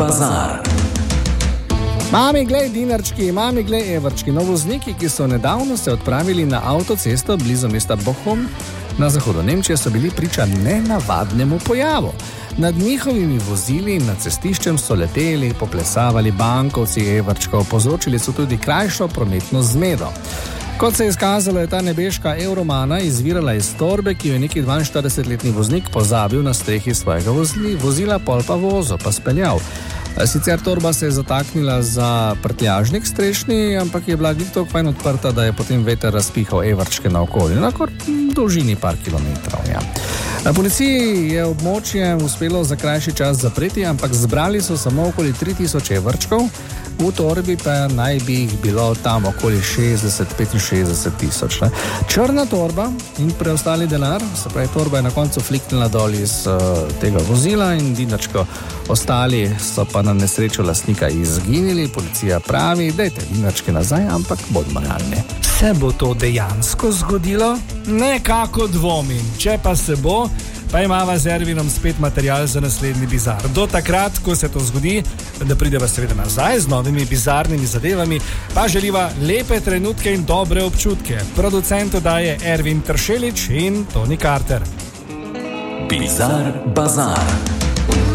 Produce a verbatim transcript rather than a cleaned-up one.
bazar. Mami, glej, dinarčki, mami, glej, evrčki. No, vozniki, ki so nedavno se odpravili na avtocesto blizu mesta Bochum na zahodu Nemčije, so bili priča nenavadnemu pojavu. Nad njihovimi vozili in nad cestiščem so leteli, poplesavali bankovci evrčkov, povzročili so tudi krajšo prometno zmedo. Kot se je izkazalo, je ta nebeška evromana izvirala iz torbe, ki jo je neki dvainštiridesetletni voznik pozabil na strehi svojega vozli, vozila, pol pa vozo, pa speljal. Sicer torba se je zataknila za prtljažnik strešni, ampak je bila glih toliko fajn odprta, da je potem veter razpihal evrčke naokoli, na dolžini par kilometrov. Ja. Na policiji je območje uspelo za krajši čas zapreti, ampak zbrali so samo okoli tri tisoč evrčkov, v torbi pa naj bi jih bilo tam okoli šestdeset do petinšestdeset tisoč. Ne. Črna torba in preostali denar, se pravi torba je na koncu fliknila dol iz uh, tega vozila in dinarčko, ostali so pa na nesrečo lastnika izginili. Policija pravi, dajte dinarčke nazaj, ampak bodimo realni. Se bo to dejansko zgodilo? Nekako dvomim. Če pa se bo, pa imava z Ervinom spet material za naslednji bizar. Do takrat, ko se to zgodi, da prideva seveda nazaj z novimi bizarnimi zadevami, pa želiva lepe trenutke in dobre občutke. Producent oddaje Ervin Tršelič in Toni Karter. Bizar bazar.